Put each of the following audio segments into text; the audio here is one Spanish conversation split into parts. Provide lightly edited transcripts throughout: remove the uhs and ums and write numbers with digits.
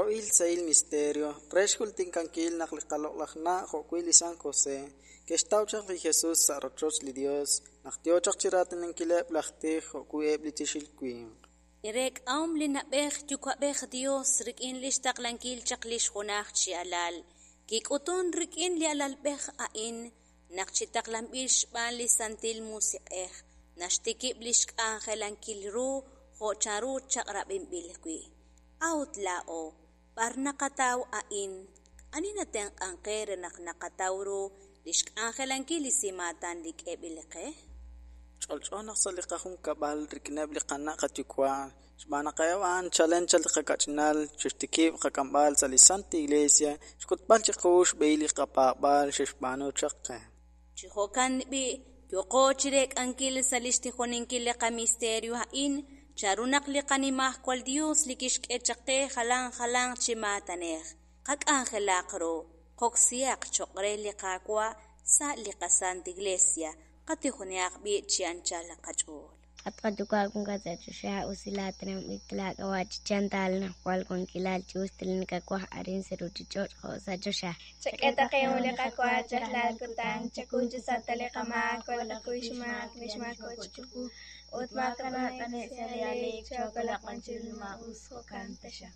Roil Sail Misterio, Reshul Tinkanquil Naklikalokna, Joquil y San José, que estauchak de Jesús Sarochos li Dios, Nachtiochak Chiraten en Kileb Lachti, Joquib Litishilquim. Irek aum linabech yukwabech Dios rikin listaklanquil chaklish hunach chialal, Kikuton rikin li alalbech ain, Nakchitaklambish ban li santil musiqeh, Nashtikib lishk angelanquil ru, Jocharu chakrabim bilqui. Outlao, Barnakataw ain, Aninaten ankere naknakatawro, Lishk angelanquil simatan lik ebilqeh. Cholchona Salikahun Kabal, Riknebli Kanakatikwa, Sbanakayawan, Challenge Kakachinal, Chistikib, Kakambal, Salisanti Iglesia, Skutbalchikush, Bailey Kapabal, Shishbano Chakka. Chihokan bi, Yoko Chirek Ankil Salistihoninkile Misterio Hain, Charunak likanimah kwal Dios likishk echakte halang chimataneh. Kak angelakro, Koksiak chokre likakwa, sa likasanti iglesia, katihoniak bi chianchal kachol. Atqatuka kun kasachusha usilatram itlaq awachchantal nakwal kun kilal chustilin kakwa arin seruchichot hosachusha. Chaketa qeule kakwa chahlal kutan chakunchu satale qama kola kuishmak nishmak kochuku. Utmakana kaneseriale chokola qanchilma uso kantasha.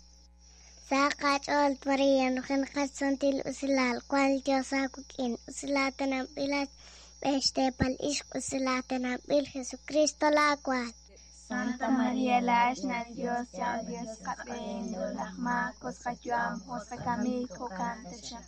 Saqachol Maria nuhin qasantil usilal kwal josakukin usilatana bilat Pal ishq usilatana bil Jesucristo la cual. Santa María Lashna Dios ya Dios kapendo lahma koskachuam hosakami kokantasha.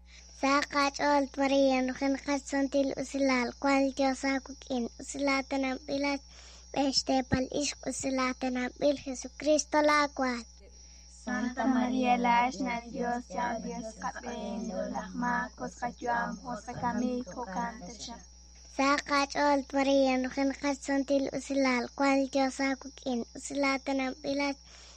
Saqachol Maria nuhin qasantil usilal kwal josakukin usilatana bilat Pal ishq usilatana bil Jesucristo la cual. Santa María Lashna Dios ya Dios kapendo lahma koskachuam hosakami kokantasha. Saqachol Maria nuhin qasantil usilal kwal josakukin usilatana bilat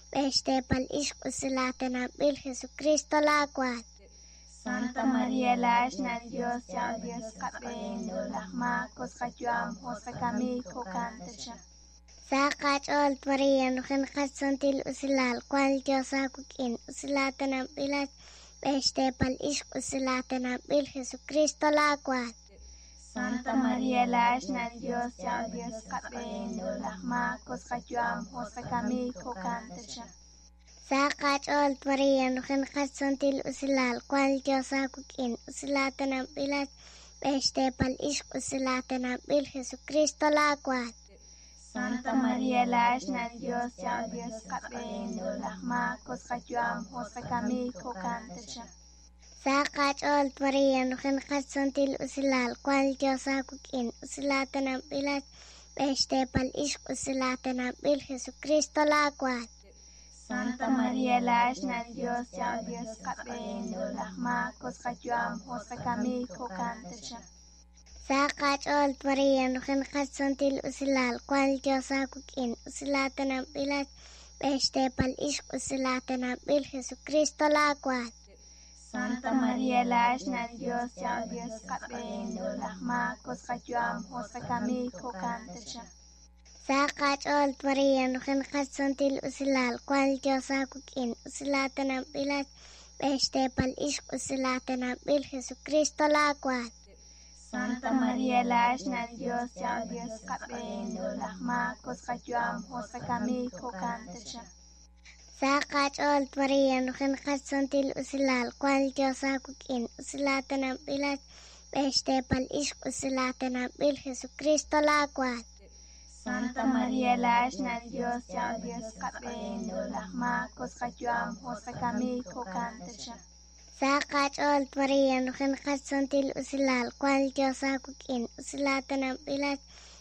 Pal ishq usilatana bil Jesucristo la cual. Santa María Lashna Dios ya Dios kapendo lahma koskachuam hosakami kokantasha. Saqachol Maria nuhin qasantil usilal kwal josakukin usilatana bilat Pal ishq usilatana bil Jesucristo la cual. Santa María Lashna Dios ya Dios kapendo lahma koskachuam hosakami kokantasha. Saqachol Maria nuhin qasantil usilal kwal josakukin usilatana bilat Pal ishq usilatana bil Jesucristo la cual. Santa María Lashna Dios ya Dios kapendo lahma koskachuam hosakami kokantasha. Saqachol Maria nuhin qasantil usilal kwal josakukin usilatana bilat Pal ishq usilatana bil Jesucristo la cual. Santa María Lashna Dios ya Dios kapendo lahma koskachuam hosakami kokantasha. Saqachol Maria nuhin qasantil usilal kwal josakukin usilatana bilat Pal ishq usilatana bil Jesucristo la cual. Santa María Lashna Dios ya Dios kapendo lahma koskachuam hosakami kokantasha. Saqachol Maria nuhin qasantil usilal kwal josakukin usilatana bilat Pal ishq usilatana bil Jesucristo la cual. Santa María Lashna Dios ya Dios kapendo lahma koskachuam hosakami kokantasha. Saqachol Maria nuhin qasantil usilal kwal josakukin usilatana bilat Pal ishq usilatana bil Jesucristo la cual. Santa María Lashna Dios ya Dios kapendo lahma koskachuam hosakami kokantasha. Saqachol Maria nuhin qasantil usilal kwal josakukin usilatana bilat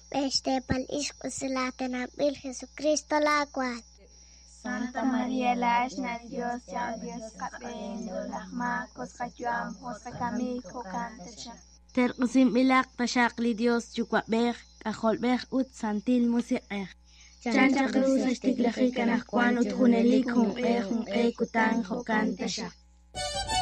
Pal ishq usilatana bil Jesucristo la cual. Santa María Lashna Dios ya Dios kapendo lahma koskachuam hosakami kokantasha. Terqsim bilaq tashaqli Dios yukwabej kajolbej ut santil musiqej. Chancha cruz ashtiklajikanak kuan ut junelik junqej kutan jokantasha.